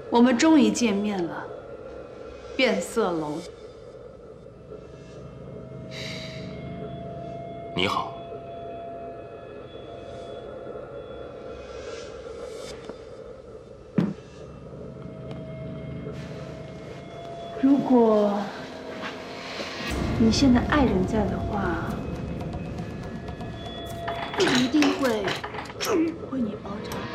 我们终于见面了，变色龙。 你好。 如果你现在爱人在的话，我一定会为你包扎。